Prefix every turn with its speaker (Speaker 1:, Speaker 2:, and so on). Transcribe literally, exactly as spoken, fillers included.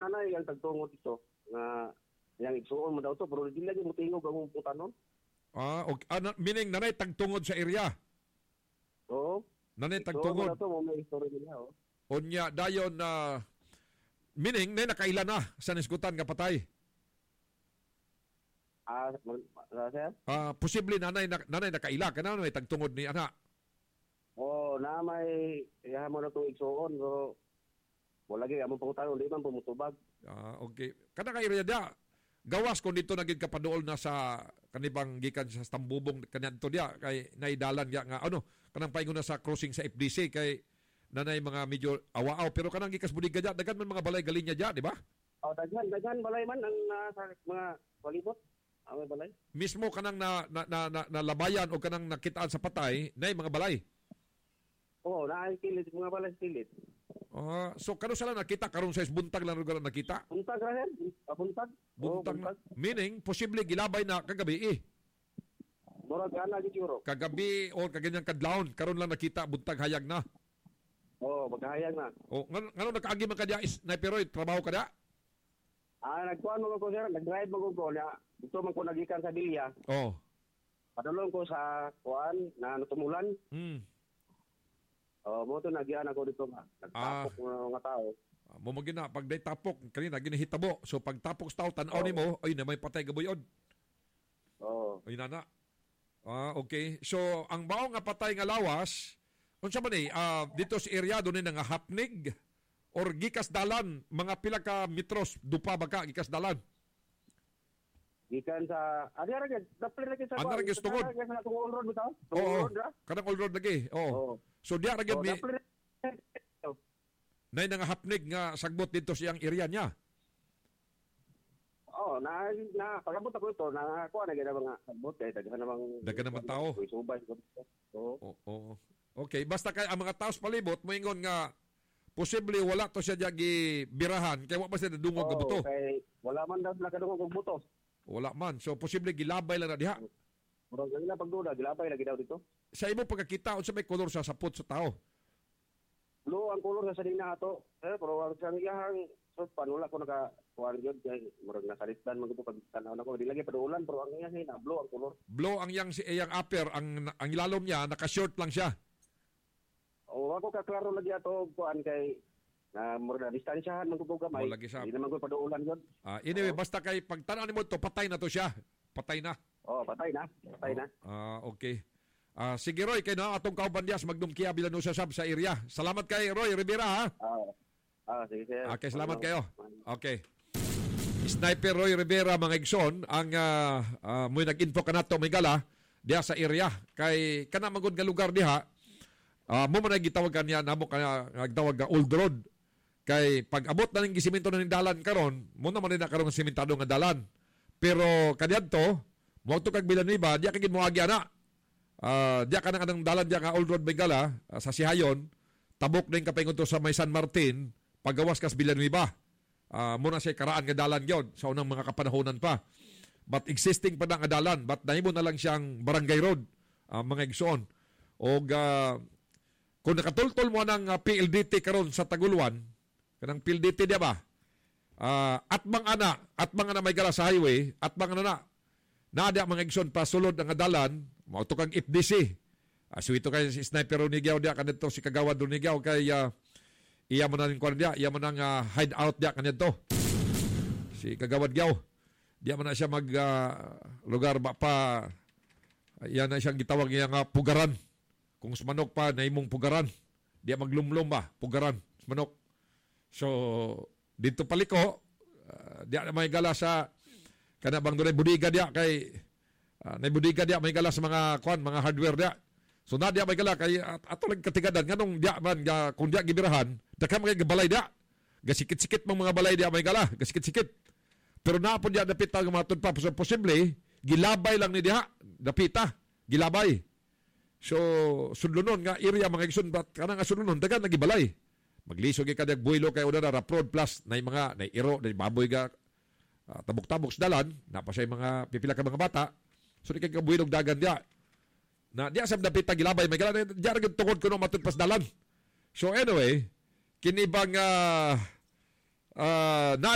Speaker 1: nanay ang tagtungod dito nga yang igsuon mo daw to pero di lagi mo tingog ang putanon.
Speaker 2: Ah, okay. Ah, na, meaning nanay tagtungod sa area.
Speaker 1: Oo.
Speaker 2: Nanay
Speaker 1: So,
Speaker 2: tagtungod.
Speaker 1: mo to mo may story nila oh.
Speaker 2: Unya dayon na meaning nay nakaila na sa nisgutan nga patay.
Speaker 1: Ah, uh, sir?
Speaker 2: Ah, posible nanay na, nanay nakaila kana may tagtungod ni ana.
Speaker 1: Oh, na may iya mo na to igsuon pero wala gyud among pangutanon di man pumutubag.
Speaker 2: Ah, okay. Kana ka area da. Gawas kung dito naging kapaduol na sa kanibang gikan sa Tambubong kanadto dia kay naidalan ya nga ano kanang paingon na sa crossing sa F D C kay nanay mga medyo awaaw pero kanang gikas budiga dia dagan man mga balay galinya dia di ba?
Speaker 1: Oh, daghan daghan balay man ang nasa mga palibot. Ang balay.
Speaker 2: Mismo kanang na, na, na, na, nalabayan o kanang nakitaan sa patay nay mga balay.
Speaker 1: Oo, oh, naay kilit mga balay kilit.
Speaker 2: Ah, so kano sila nakita karon sa buntag lang lugar nakita?
Speaker 1: Buntag ra hen, buntag.
Speaker 2: Buntag,
Speaker 1: oh, buntag.
Speaker 2: na. Meaning posible gilabay na kagabi eh.
Speaker 1: Murag ana gid yuro.
Speaker 2: Kagabi o kaganyang kadlawon karon lang nakita buntag hayag na.
Speaker 1: Oo, oh, magkahayag na.
Speaker 2: O ngano ngano nakaagi man kadya sniperoid trabaho kada?
Speaker 1: Ah, nagkuhan mo ko sir, nag-drive mo ko na dito man ko nagikan sa Bilya.
Speaker 2: Oh.
Speaker 1: Padulong ko sa kuan na natumulan.
Speaker 2: Hmm.
Speaker 1: Oh, mo to nagian ako dito nga. Nagtapok ah. mga tao.
Speaker 2: Mo mo gina pag day tapok kanina ginahitabo. So pag tapok sa tao tan-aw
Speaker 1: oh.
Speaker 2: nimo, ay na may patay gabuyon.
Speaker 1: Oo. Oh.
Speaker 2: Ay nana. Ah, okay. So ang bao nga patay nga lawas, unsa man ni uh, dito sa area do ni nga hapnig or gikas dalan mga pila ka metros dupa ba ka gikas dalan?
Speaker 1: Gikan sa ari ra gid, dapli ra gid sa.
Speaker 2: Ano ra gid tungod?
Speaker 1: Sa tungod road bitaw.
Speaker 2: Tungod road ra. Kanang old road lagi. Oo. Oh. So diya ra gid
Speaker 1: oh,
Speaker 2: mi.
Speaker 1: Dapli.
Speaker 2: Nay nga hapnig nga sagbot dito sa iyang area niya.
Speaker 1: Oh, na na pagabot ako ito na kuha na gid mga sagbot kay daghan namang
Speaker 2: daghan naman tao.
Speaker 1: Subay ko. Oo.
Speaker 2: Oo. Oh, okay, basta kay ang mga taos palibot moingon nga posible wala to siya gi birahan kay wa ba siya dungog nga buto.
Speaker 1: Okay, wala man daw sila kadungog og buto.
Speaker 2: Wala man. So posible gilabay lang na diha.
Speaker 1: Murag lang pagduda gilabay lagi daw dito.
Speaker 2: Sa imo pagkakita unsa may kolor sa sapot sa tao?
Speaker 1: Blue ang kolor sa dina ato. Eh pero ang sang iyang so panula ko naka kuan gyud kay murag nasalitan man ko pag tanaw nako di lagi padulan pero ang iyang na blue ang kolor.
Speaker 2: Blue ang yang si iyang upper ang ang ilalom niya naka-short lang siya.
Speaker 1: O ako ka klaro lagi ato kuan kay na murag na distansyahan man ko gamay.
Speaker 2: Oh, lagi siya.
Speaker 1: Di naman ko padulan gyud.
Speaker 2: Ah, anyway, oh. Basta kay pag tanaw nimo to patay na to siya. Patay na.
Speaker 1: Oh, patay na. Patay na.
Speaker 2: Ah, okay. Ah, sige Roy, kay na atong kauban dias magdumkiya bilan no sa sab sa area. Salamat kay Roy Rivera ha.
Speaker 1: Ah. Ah, sige sir.
Speaker 2: Okay, salamat kayo. Okay. Sniper Roy Rivera mga igsoon ang uh, uh, mo nag-info kanato may gala diha sa area kay kana magud nga lugar diha. Uh, mo man gitawag kaniya namo kana nagtawag nga Old Road. Kay pag abot na ning gisemento na ning dalan karon, mo na man na karon sementado nga dalan. Pero kaniadto, mo to kag Villanueva, diya kagid mo agi ana. Uh, diya ka na kanang dalan diya nga Old Road Bengala uh, sa Sihayon, tabok ning kapingon to sa may San Martin, pagawas kas Villanueva. Uh, mo na siya karaan nga dalan gyud sa unang mga kapanahonan pa. But existing pa na nga dalan, but nahimo na lang siyang barangay road, uh, mga igsoon. Og uh, kung nakatultol mo ng uh, P L D T karon sa Taguluan, kanang P L D T diya ba? Uh, at mga ana, at mga na may gala sa highway, at mga na na, naada mga igsoon pa sulod ang dalan, mao to kag F D C. Uh, so ito kay si Sniper Runigyaw diya kanito si Kagawad Runigyaw kay uh, iya man nang kuan diya, iya man nang uh, hideout diya kanito. Si Kagawad Gyaw. Diya man na siya mag uh, lugar ba pa iyan na siyang gitawag niya nga pugaran. Kung sumanok pa na imong pugaran. Diya maglumlum ba pugaran sumanok. So dito paliko uh, diya na may gala sa kana bang dunay budiga diya kay uh, nay budiga diya may gala sa mga kuan mga hardware diya. So na diya may gala kay at ato lang katigadan nganong diya man ga, kung diya gibirahan daghan mga balay diya. Gasikit-sikit mga mga balay diya may gala, gasikit-sikit. Pero na po diya dapita nga matod pa so posible gilabay lang ni diha, dapita, gilabay. So sudlunon nga area mga igsoon bat kana nga sudlunon daghan nagibalay. Maglisod gyud kadag builo kay una ra prod plus nay mga nay iro nay baboy ga uh, tabok-tabok sa dalan, napa say mga pipila ka mga bata. So di kay kabuilog dagan diya. Na diya sab dapita gilabay may gala diya ra gyud tungod kuno matod pas dalan. So anyway, kini bang uh, uh, na